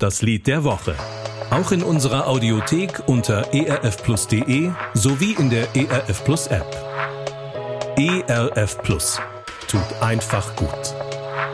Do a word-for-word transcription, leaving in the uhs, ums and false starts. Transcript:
das Lied der Woche. Auch in unserer Audiothek unter erfplus punkt de sowie in der E R F Plus App. E R F Plus. Tut einfach gut.